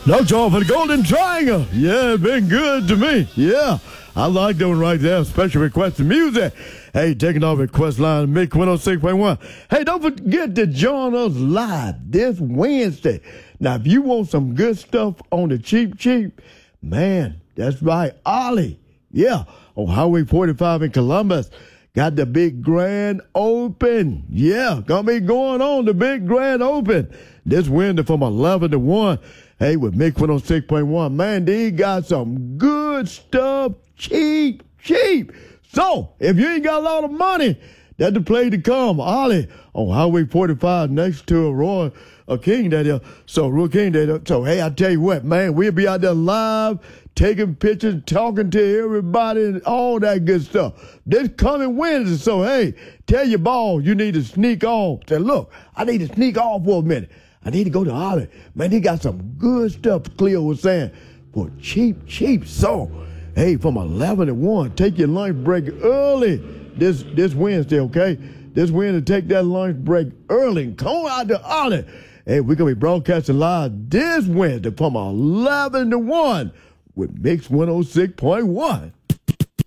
No joy for the Golden Triangle. Yeah, it's been good to me. Yeah, I like that one right there. Special request music. Hey, taking off request line, Mix 106.1. Hey, don't forget to join us live this Wednesday. Now, if you want some good stuff on the cheap, man, that's right, Ollie. Yeah, on Highway 45 in Columbus. Got the big grand open. Yeah, gonna be going on the big grand open this Wednesday from 11 to 1. Hey, with Mix 106.1, man, they got some good stuff, cheap. So, if you ain't got a lot of money, that's the place to come. Ollie on Highway 45 next to Roy King there. So, Roy King there. So, hey, I tell you what, man, we'll be out there live, taking pictures, talking to everybody, and all that good stuff. This coming Wednesday. So, hey, tell your boss you need to sneak off. Say, look, I need to sneak off for a minute. I need to go to Ollie. Man, they got some good stuff, Cleo was saying, for cheap. So, hey, from 11 to 1, take your lunch break early this Wednesday, okay? This Wednesday, take that lunch break early and come out to Ollie. Hey, we're going to be broadcasting live this Wednesday from 11 to 1 with Mix 106.1.